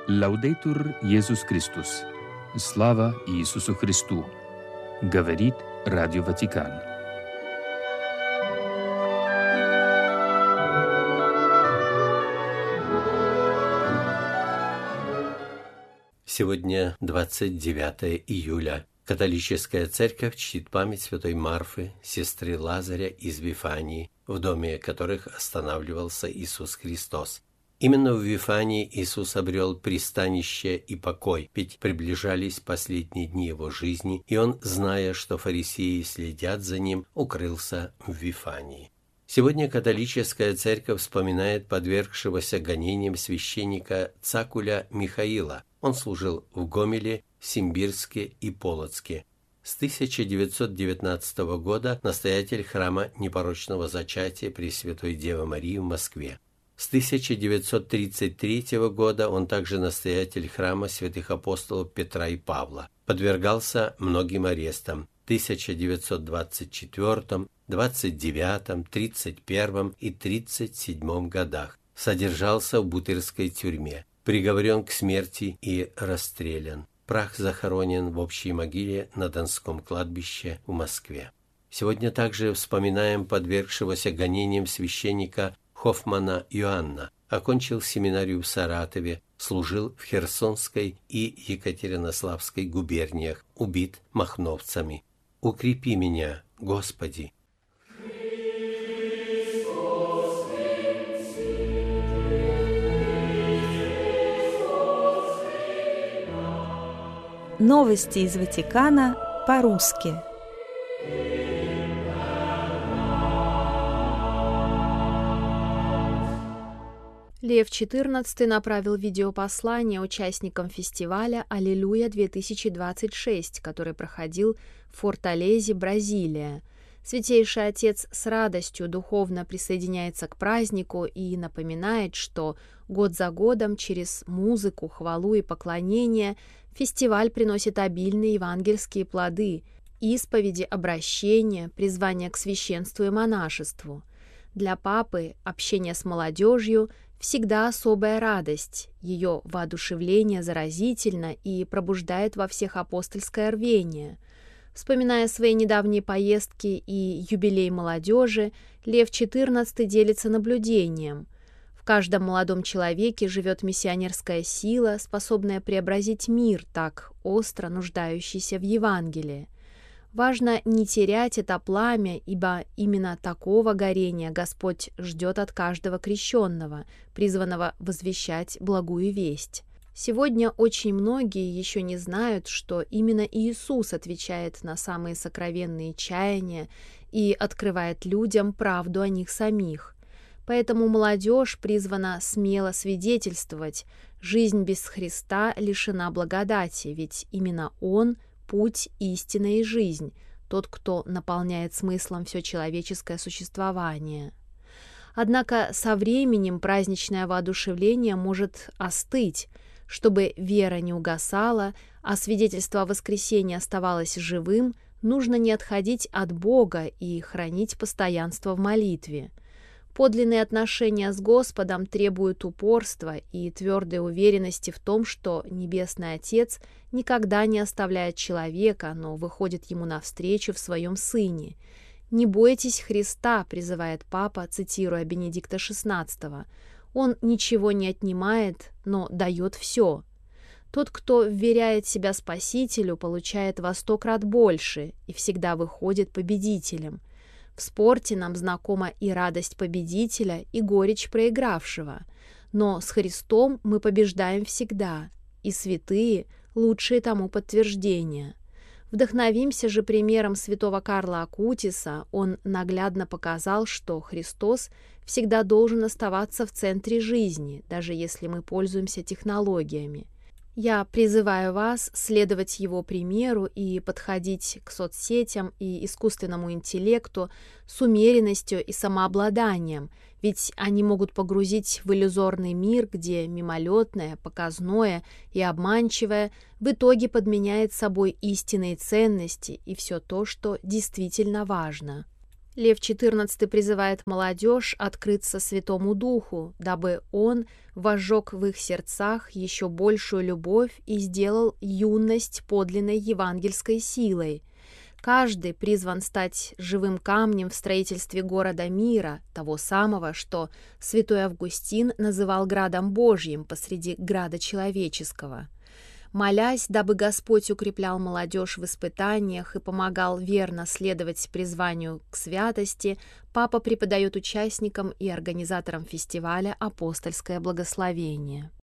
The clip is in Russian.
Лаудейтур Иисус Христос. Слава Иисусу Христу! Говорит Радио Ватикан. Сегодня 29 июля. Католическая церковь чтит память святой Марфы, сестры Лазаря из Вифании, в доме которых останавливался Иисус Христос. Именно в Вифании Иисус обрел пристанище и покой, ведь приближались последние дни его жизни, и он, зная, что фарисеи следят за ним, укрылся в Вифании. Сегодня католическая церковь вспоминает подвергшегося гонениям священника Цакуля Михаила. Он служил в Гомеле, Симбирске и Полоцке. С 1919 года настоятель храма Непорочного Зачатия Пресвятой Девы Марии в Москве. С 1933 года он также настоятель храма святых апостолов Петра и Павла. Подвергался многим арестам в 1924, 29, 31 и 37 годах. Содержался в Бутырской тюрьме. Приговорен к смерти и расстрелян. Прах захоронен в общей могиле на Донском кладбище в Москве. Сегодня также вспоминаем подвергшегося гонениям священника Хофмана Иоанна. Окончил семинарию в Саратове, служил в Херсонской и Екатеринославской губерниях, убит махновцами. «Укрепи меня, Господи!» Новости из Ватикана по-русски. Лев XIV направил видеопослание участникам фестиваля «Аллилуйя-2026», который проходил в Форталезе, Бразилия. Святейший Отец с радостью духовно присоединяется к празднику и напоминает, что год за годом через музыку, хвалу и поклонение фестиваль приносит обильные евангельские плоды, исповеди, обращения, призвания к священству и монашеству. Для папы общение с молодежью всегда особая радость, ее воодушевление заразительно и пробуждает во всех апостольское рвение. Вспоминая свои недавние поездки и юбилей молодежи, Лев XIV делится наблюдением. В каждом молодом человеке живет миссионерская сила, способная преобразить мир, так остро нуждающийся в Евангелии. Важно не терять это пламя, ибо именно такого горения Господь ждет от каждого крещенного, призванного возвещать благую весть. Сегодня очень многие еще не знают, что именно Иисус отвечает на самые сокровенные чаяния и открывает людям правду о них самих. Поэтому молодежь призвана смело свидетельствовать: жизнь без Христа лишена благодати, ведь именно Он – путь, истина и жизнь, тот, кто наполняет смыслом все человеческое существование. Однако со временем праздничное воодушевление может остыть. Чтобы вера не угасала, а свидетельство о воскресении оставалось живым, нужно не отходить от Бога и хранить постоянство в молитве. Подлинные отношения с Господом требуют упорства и твердой уверенности в том, что Небесный Отец никогда не оставляет человека, но выходит ему навстречу в своем Сыне. «Не бойтесь Христа», — призывает Папа, цитируя Бенедикта XVI. «Он ничего не отнимает, но дает все». Тот, кто вверяет себя Спасителю, получает во 100 крат больше и всегда выходит победителем. В спорте нам знакома и радость победителя, и горечь проигравшего. Но с Христом мы побеждаем всегда, и святые – лучшие тому подтверждения. Вдохновимся же примером святого Карла Акутиса. Он наглядно показал, что Христос всегда должен оставаться в центре жизни, даже если мы пользуемся технологиями. Я призываю вас следовать его примеру и подходить к соцсетям и искусственному интеллекту с умеренностью и самообладанием, ведь они могут погрузить в иллюзорный мир, где мимолетное, показное и обманчивое в итоге подменяет собой истинные ценности и все то, что действительно важно. Лев XIV призывает молодежь открыться Святому Духу, дабы он возжег в их сердцах еще большую любовь и сделал юность подлинной евангельской силой. Каждый призван стать живым камнем в строительстве города мира, того самого, что святой Августин называл градом Божьим посреди града человеческого. Молясь, дабы Господь укреплял молодежь в испытаниях и помогал верно следовать призванию к святости, Папа преподает участникам и организаторам фестиваля апостольское благословение.